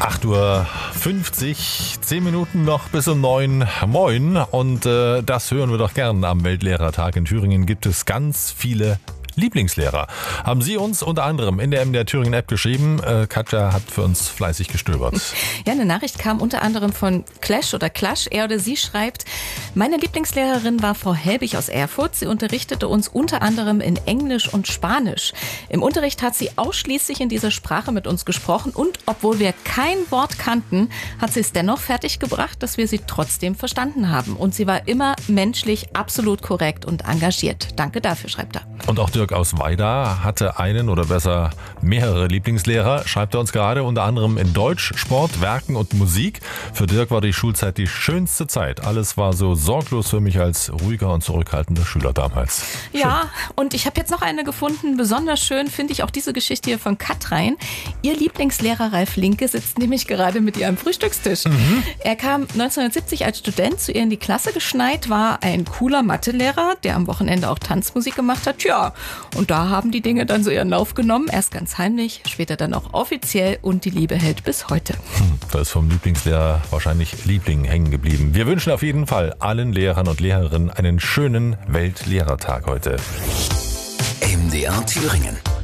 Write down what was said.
8:50 Uhr, 10 Minuten noch bis um 9. Moin. Und das hören wir doch gern. Am Weltlehrertag in Thüringen gibt es ganz viele Lieblingslehrer. Haben Sie uns unter anderem in der MDR Thüringen App geschrieben. Katja hat für uns fleißig gestöbert. Ja, eine Nachricht kam unter anderem von Clash oder Clash. Er oder sie schreibt: Meine Lieblingslehrerin war Frau Helbig aus Erfurt. Sie unterrichtete uns unter anderem in Englisch und Spanisch. Im Unterricht hat sie ausschließlich in dieser Sprache mit uns gesprochen und obwohl wir kein Wort kannten, hat sie es dennoch fertiggebracht, dass wir sie trotzdem verstanden haben. Und sie war immer menschlich absolut korrekt und engagiert. Danke dafür, schreibt er. Und auch Dirk aus Weida hatte einen oder besser mehrere Lieblingslehrer, schreibt er uns gerade, unter anderem in Deutsch, Sport, Werken und Musik. Für Dirk war die Schulzeit die schönste Zeit. Alles war so sorglos für mich als ruhiger und zurückhaltender Schüler damals. Schön. Ja, und ich habe jetzt noch eine gefunden. Besonders schön finde ich auch diese Geschichte hier von Katrein. Ihr Lieblingslehrer Ralf Linke sitzt nämlich gerade mit ihr am Frühstückstisch. Er kam 1970 als Student zu ihr in die Klasse geschneit, war ein cooler Mathelehrer, der am Wochenende auch Tanzmusik gemacht hat. Tja, und da haben die Dinge dann so ihren Lauf genommen. Erst ganz heimlich, später dann auch offiziell und die Liebe hält bis heute. Da ist vom Lieblingslehrer wahrscheinlich Liebling hängen geblieben. Wir wünschen auf jeden Fall allen Lehrern und Lehrerinnen einen schönen Weltlehrertag heute. MDR Thüringen.